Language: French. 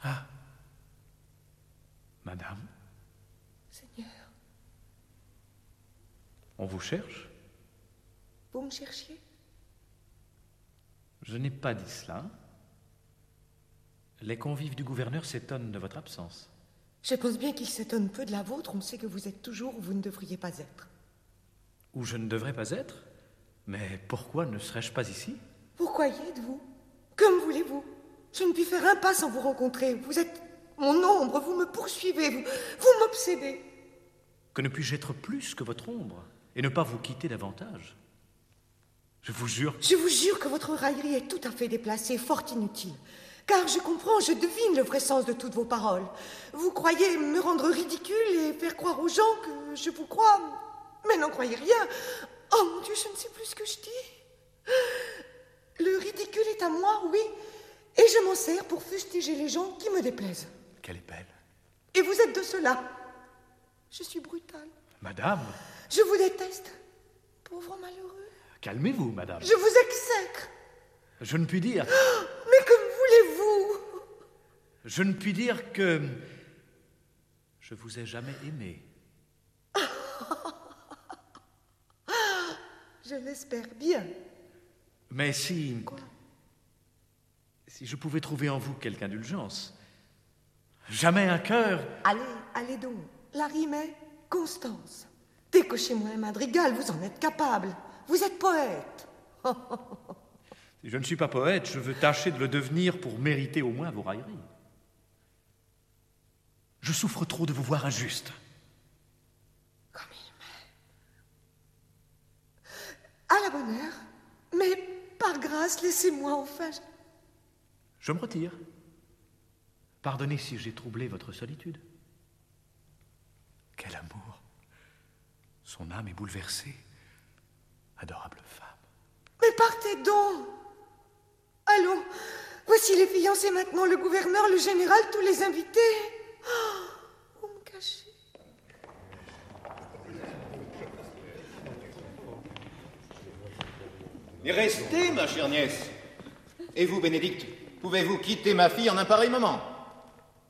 Ah. Madame, Seigneur, on vous cherche? vous me cherchiez? Je n'ai pas dit cela. Les convives du gouverneur s'étonnent de votre absence. Je pense bien qu'ils s'étonnent peu de la vôtre. On sait que vous êtes toujours où vous ne devriez pas être. Où je ne devrais pas être? Mais pourquoi ne serais-je pas ici? Pourquoi y êtes-vous? Comme voulez-vous? Je ne puis faire un pas sans vous rencontrer. Vous êtes mon ombre, vous me poursuivez, vous m'obsédez. Que ne puis-je être plus que votre ombre et ne pas vous quitter davantage? Je vous jure... Je vous jure que votre raillerie est tout à fait déplacée, fort inutile. Car je comprends, je devine le vrai sens de toutes vos paroles. Vous croyez me rendre ridicule et faire croire aux gens que je vous crois, mais n'en croyez rien. Oh mon Dieu, je ne sais plus ce que je dis. Le ridicule est à moi, oui, et je m'en sers pour fustiger les gens qui me déplaisent. Qu'elle est belle. Et vous êtes de cela. Je suis brutale. Madame! Je vous déteste, pauvre malheureux. Calmez-vous, madame. Je vous exècre. Je ne puis dire... Mais que voulez-vous? Je ne puis dire que... je vous ai jamais aimé. Je l'espère bien. Mais si... Quoi? Si je pouvais trouver en vous quelque indulgence. Jamais un cœur... Allez donc. La rime est Constance. Décochez-moi un madrigal, vous en êtes capable. Vous êtes poète. Si je ne suis pas poète, je veux tâcher de le devenir pour mériter au moins vos railleries. Je souffre trop de vous voir injuste. Comme il m'aime. À la bonne heure. Mais par grâce, laissez-moi enfin. Je me retire. Pardonnez si j'ai troublé votre solitude. Quel amour! Son âme est bouleversée. Adorable femme. Mais partez donc! Allons, voici les fiancés maintenant, le gouverneur, le général, tous les invités. Oh, vous me cachez. Mais restez, ma chère nièce. Et vous, Bénédicte, pouvez-vous quitter ma fille en un pareil moment?